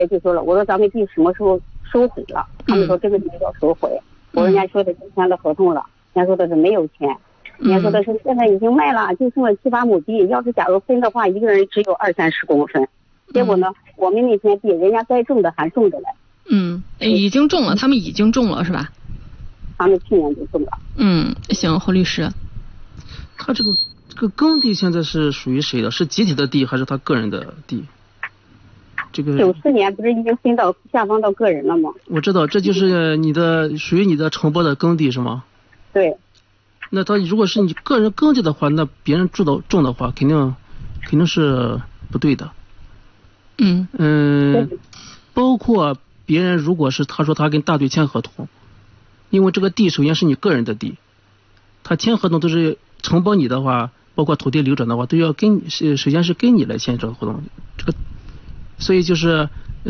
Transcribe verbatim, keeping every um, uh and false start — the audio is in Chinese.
就说了，我说咱们地什么时候收回了？他们说这个地要收回。我说人家说的签了合同了，人家说的是没有签，人家说的是现在已经卖了，就剩了七八亩地，要是假如分的话，一个人只有二三十公分。结果呢，我们那片地人家该种的还种着嘞。 嗯，已经种了，他们已经种了是吧？ 他们去年就种了。 嗯，行，侯律师。 他这个这个耕地现在是属于谁的？是集体的地还是他个人的地？这个九四年不是已经分到下放到个人了吗？ 我知道，这就是你的属于你的承包的耕地是吗？ 对。 那他如果是你个人耕地的话，那别人住的种的话，肯定肯定是不对的。 嗯嗯，包括别人如果是他说他跟大队签合同，因为这个地首先是你个人的地，他签合同都是承包你的话，包括土地流转的话，都要跟你是首先是跟你来签这个合同，这个。所以就是